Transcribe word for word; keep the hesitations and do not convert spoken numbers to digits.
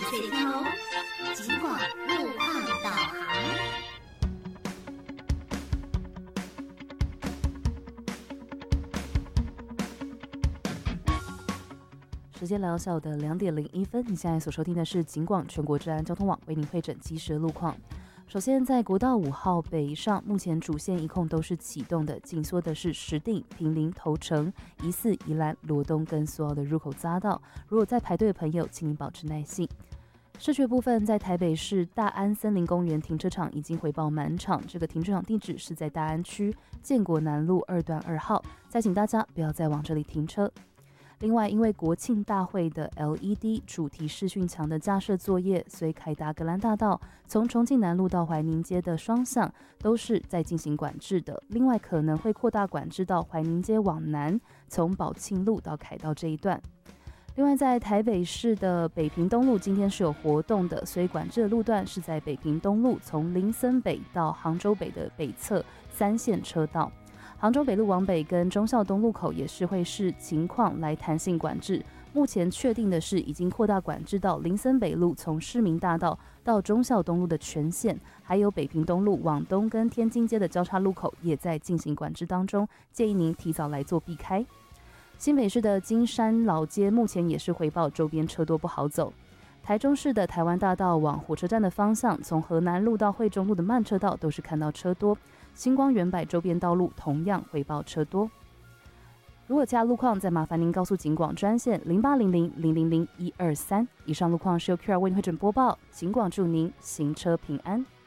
是翠天哦，尽管路况导航。 时间来到下午的两点零一分，你现在所收听的是警广全国治安交通网为您会诊即时的路况。首先，在国道五号北上，目前主线一控都是启动的，紧缩的是石碇、坪林、头城、宜四、宜兰、罗东跟所有的入口匝道。如果在排队的朋友，请您保持耐性。视觉部分，在台北市大安森林公园停车场已经回报满场，这个停车场地址是在大安区建国南路二段二号，再请大家不要再往这里停车。另外，因为国庆大会的 L E D 主题视讯墙的架设作业，所以凯达格兰大道从重庆南路到怀宁街的双向都是在进行管制的。另外，可能会扩大管制到怀宁街往南，从宝庆路到凯道这一段。另外，在台北市的北平东路今天是有活动的，所以管制的路段是在北平东路从林森北到杭州北的北侧三线车道。杭州北路往北跟忠孝东路口也是会视情况来弹性管制。目前确定的是，已经扩大管制到林森北路从市民大道到忠孝东路的全线，还有北平东路往东跟天津街的交叉路口也在进行管制当中，建议您提早来做避开。新北市的金山老街目前也是回报周边车多不好走。台中市的台湾大道往火车站的方向，从河南路到惠中路的慢车道都是看到车多。星光远百周边道路同样回报车多。如果其他路况，再麻烦您告诉警广专线零八零零零零零一二三。以上路况是由 Q R 为您会诊播报，警广祝您行车平安。